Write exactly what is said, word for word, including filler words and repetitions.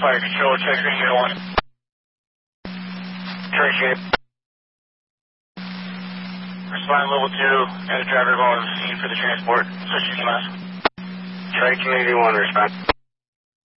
Fire control, check three zero one. Trace Respond level two, and the driver involved in the scene for the transport. Switch to E M S. Trade community one, respond.